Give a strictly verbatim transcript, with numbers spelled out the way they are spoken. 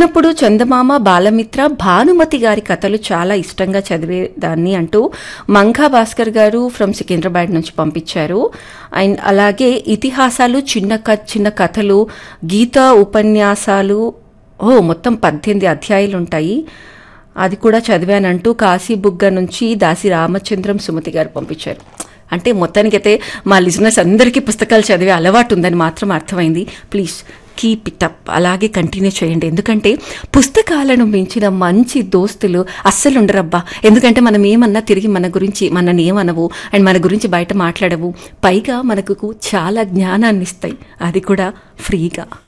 చిన్నప్పుడు చందమామ, బాలమిత్ర, భానుమతి గారి కథలు చాలా ఇష్టంగా చదివేదాన్ని అంటూ మంఘా భాస్కర్ గారు ఫ్రమ్ సికింద్రాబాద్ నుంచి పంపించారు. అండ్ అలాగే ఇతిహాసాలు, చిన్న క చిన్న కథలు, గీత ఉపన్యాసాలు, ఓ మొత్తం పద్దెనిమిది అధ్యాయులు ఉంటాయి, అది కూడా చదివానంటూ కాశీబుగ్గ నుంచి దాసి రామచంద్రం సుమతి గారు పంపించారు. అంటే మొత్తానికైతే మా లిజనర్స్ అందరికీ పుస్తకాలు చదివే అలవాటు ఉందని మాత్రం అర్థమైంది. ప్లీజ్ కీప్ ఇట్ అప్, అలాగే కంటిన్యూ చేయండి. ఎందుకంటే పుస్తకాలను మించిన మంచి దోస్తులు అస్సలు ఉండరబ్బా. ఎందుకంటే మనం ఏమన్నా తిరిగి మన గురించి మనని ఏమనవు అండ్ మన గురించి బయట మాట్లాడవు, పైగా మనకు చాలా జ్ఞానాన్ని ఇస్తాయి, అది కూడా ఫ్రీగా.